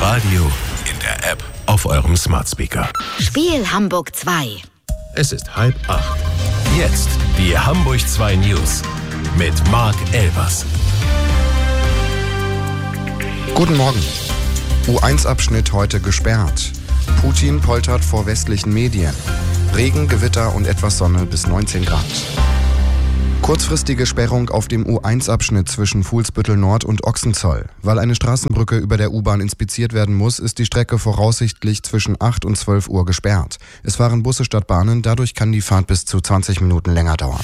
Radio, in der App, auf eurem Smart Speaker. Spiel Hamburg 2. Es ist 7:30. Jetzt die Hamburg 2 News mit Marc Elbers. Guten Morgen. U1-Abschnitt heute gesperrt. Putin poltert vor westlichen Medien. Regen, Gewitter und etwas Sonne bis 19 Grad. Kurzfristige Sperrung auf dem U1-Abschnitt zwischen Fuhlsbüttel Nord und Ochsenzoll. Weil eine Straßenbrücke über der U-Bahn inspiziert werden muss, ist die Strecke voraussichtlich zwischen 8 und 12 Uhr gesperrt. Es fahren Busse statt Bahnen, dadurch kann die Fahrt bis zu 20 Minuten länger dauern.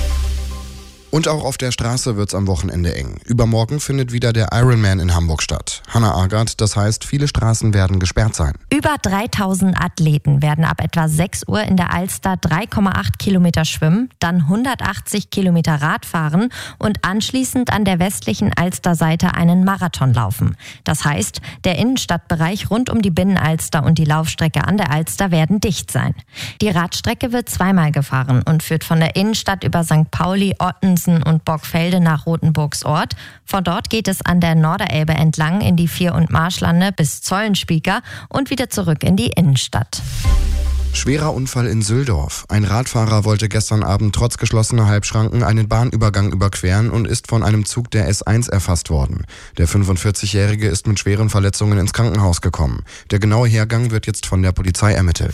Und auch auf der Straße wird's am Wochenende eng. Übermorgen findet wieder der Ironman in Hamburg statt. Hannah Agert, das heißt, viele Straßen werden gesperrt sein. Über 3000 Athleten werden ab etwa 6 Uhr in der Alster 3,8 Kilometer schwimmen, dann 180 Kilometer Rad fahren und anschließend an der westlichen Alsterseite einen Marathon laufen. Das heißt, der Innenstadtbereich rund um die Binnenalster und die Laufstrecke an der Alster werden dicht sein. Die Radstrecke wird zweimal gefahren und führt von der Innenstadt über St. Pauli, Ottensen und Borgfelde nach Rothenburgs Ort. Von dort geht es an der Norderelbe entlang in die Vier- und Marschlande bis Zollenspieker und wieder zurück in die Innenstadt. Schwerer Unfall in Süldorf. Ein Radfahrer wollte gestern Abend trotz geschlossener Halbschranken einen Bahnübergang überqueren und ist von einem Zug der S1 erfasst worden. Der 45-Jährige ist mit schweren Verletzungen ins Krankenhaus gekommen. Der genaue Hergang wird jetzt von der Polizei ermittelt.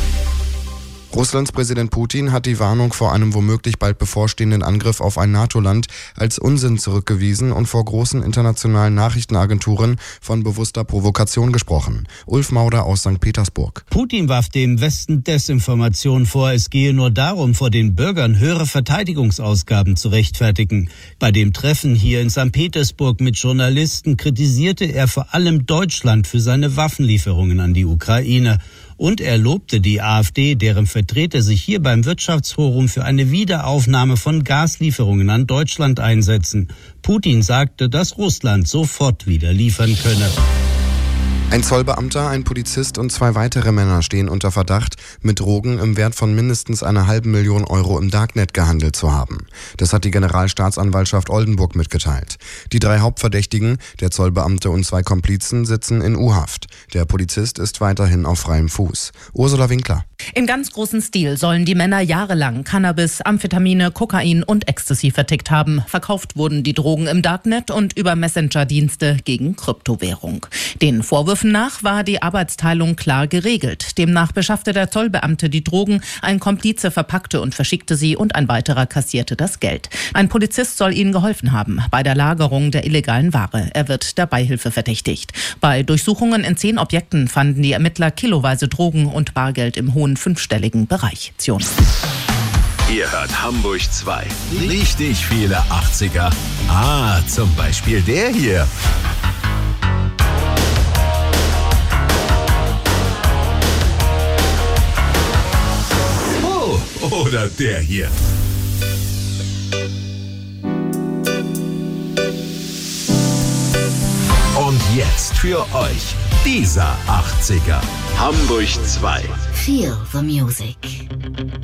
Russlands Präsident Putin hat die Warnung vor einem womöglich bald bevorstehenden Angriff auf ein NATO-Land als Unsinn zurückgewiesen und vor großen internationalen Nachrichtenagenturen von bewusster Provokation gesprochen. Ulf Mauder aus St. Petersburg. Putin warf dem Westen Desinformation vor, es gehe nur darum, vor den Bürgern höhere Verteidigungsausgaben zu rechtfertigen. Bei dem Treffen hier in St. Petersburg mit Journalisten kritisierte er vor allem Deutschland für seine Waffenlieferungen an die Ukraine. Und er lobte die AfD, deren Vertreter sich hier beim Wirtschaftsforum für eine Wiederaufnahme von Gaslieferungen an Deutschland einsetzen. Putin sagte, dass Russland sofort wieder liefern könne. Ein Zollbeamter, ein Polizist und 2 weitere Männer stehen unter Verdacht, mit Drogen im Wert von mindestens 500.000 Euro im Darknet gehandelt zu haben. Das hat die Generalstaatsanwaltschaft Oldenburg mitgeteilt. Die 3 Hauptverdächtigen, der Zollbeamte und 2 Komplizen, sitzen in U-Haft. Der Polizist ist weiterhin auf freiem Fuß. Ursula Winkler. Im ganz großen Stil sollen die Männer jahrelang Cannabis, Amphetamine, Kokain und Ecstasy vertickt haben. Verkauft wurden die Drogen im Darknet und über Messenger-Dienste gegen Kryptowährung. Den Vorwürfen nach war die Arbeitsteilung klar geregelt. Demnach beschaffte der Zollbeamte die Drogen, ein Komplize verpackte und verschickte sie und ein weiterer kassierte das Geld. Ein Polizist soll ihnen geholfen haben bei der Lagerung der illegalen Ware. Er wird der Beihilfe verdächtigt. Bei Durchsuchungen in 10 Objekten fanden die Ermittler kiloweise Drogen und Bargeld im hohen 5-stelligen Bereich. Ihr hört Hamburg 2. Richtig viele 80er. Zum Beispiel der hier. Oder der hier. Und jetzt für euch dieser 80er. Hamburg 2. Feel the music.